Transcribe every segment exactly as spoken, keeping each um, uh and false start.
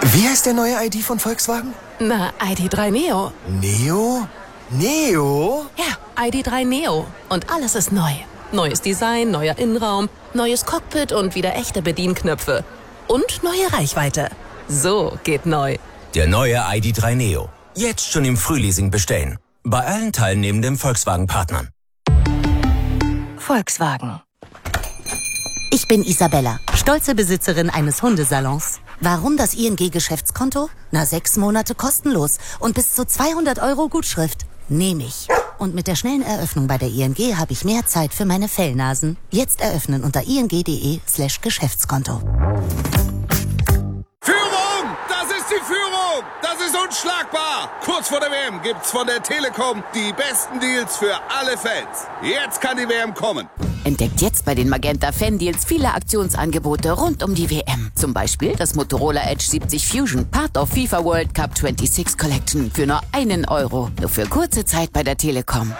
Wie heißt der neue I D von Volkswagen? Na, I D drei Neo. Neo? Neo? Ja, I D drei Neo. Und alles ist neu. Neues Design, neuer Innenraum, neues Cockpit und wieder echte Bedienknöpfe. Und neue Reichweite. So geht neu. Der neue I D drei Neo. Jetzt schon im Frühleasing bestellen. Bei allen teilnehmenden Volkswagen-Partnern. Volkswagen. Ich bin Isabella, stolze Besitzerin eines Hundesalons. Warum das I N G-Geschäftskonto? Na, sechs Monate kostenlos und bis zu zweihundert Euro Gutschrift. Nehme ich. Und mit der schnellen Eröffnung bei der I N G habe ich mehr Zeit für meine Fellnasen. Jetzt eröffnen unter ing.de slash Geschäftskonto. Führung! Das ist die Führung! Das ist unschlagbar! Kurz vor der W M gibt's von der Telekom die besten Deals für alle Fans. Jetzt kann die W M kommen. Entdeckt jetzt bei den Magenta Fan Deals viele Aktionsangebote rund um die W M. Zum Beispiel das Motorola Edge siebzig Fusion, Part of FIFA World Cup sechsundzwanzig Collection für nur einen Euro. Nur für kurze Zeit bei der Telekom.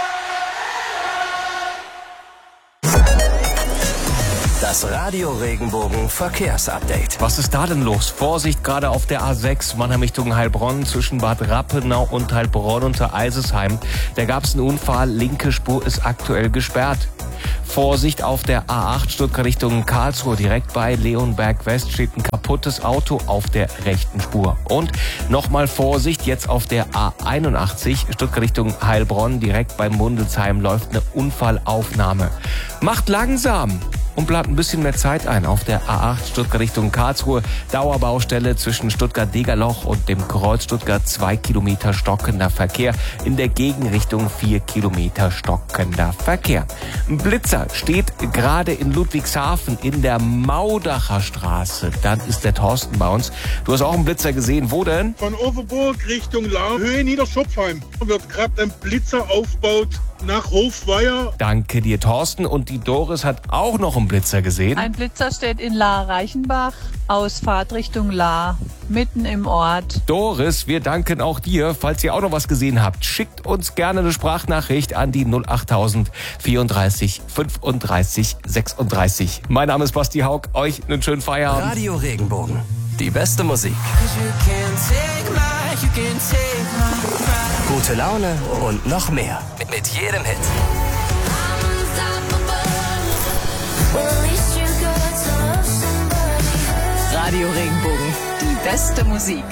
Das Radio Regenbogen Verkehrsupdate. Was ist da denn los? Vorsicht, gerade auf der A sechs, Mannheim Richtung Heilbronn, zwischen Bad Rappenau und Heilbronn unter Eisesheim. Da gab es einen Unfall, linke Spur ist aktuell gesperrt. Vorsicht auf der A acht, Stuttgart Richtung Karlsruhe, direkt bei Leonberg West steht ein kaputtes Auto auf der rechten Spur. Und nochmal Vorsicht, jetzt auf der A einundachtzig, Stuttgart Richtung Heilbronn, direkt bei Mundelsheim läuft eine Unfallaufnahme. Macht langsam und plant ein bisschen mehr Zeit ein auf der A acht, Stuttgart Richtung Karlsruhe, Dauerbaustelle zwischen Stuttgart-Degerloch und dem Kreuz Stuttgart, zwei Kilometer stockender Verkehr, in der Gegenrichtung vier Kilometer stockender Verkehr. Ein Blitzer steht gerade in Ludwigshafen in der Maudacher Straße. Dann ist der Thorsten bei uns. Du hast auch einen Blitzer gesehen. Wo denn? Von Overburg Richtung La Höhe Niederschopfheim wird gerade ein Blitzer aufgebaut nach Hofweier. Danke dir, Thorsten. Und die Doris hat auch noch einen Blitzer gesehen. Ein Blitzer steht in La-Reichenbach, Ausfahrt Richtung La, mitten im Ort. Doris, wir danken auch dir. Falls ihr auch noch was gesehen habt, schickt uns gerne eine Sprachnachricht an die null achttausend vierunddreißig fünfunddreißig sechsunddreißig. Mein Name ist Basti Haug. Euch einen schönen Feierabend. Radio Regenbogen. Die beste Musik. Gute Laune und noch mehr. Mit, mit jedem Hit. Radio Regenbogen, die beste Musik.